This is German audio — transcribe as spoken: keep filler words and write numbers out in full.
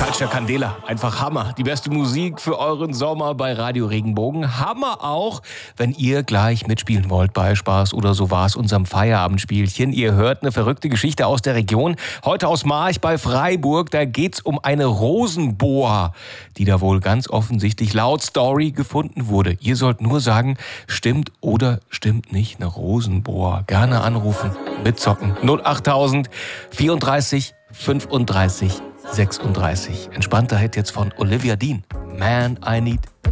Culture Candela, einfach Hammer. Die beste Musik für euren Sommer bei Radio Regenbogen. Hammer auch, wenn ihr gleich mitspielen wollt bei Spaß oder so war's, unserem Feierabendspielchen. Ihr hört eine verrückte Geschichte aus der Region. Heute aus March bei Freiburg. Da geht's um eine Rosenboa, die da wohl ganz offensichtlich laut Story gefunden wurde. Ihr sollt nur sagen, stimmt oder stimmt nicht eine Rosenboa. Gerne anrufen, mitzocken. null achttausend vierunddreißig fünfunddreißig sechsunddreißig. Entspannter Hit jetzt von Olivia Dean. Man, I Need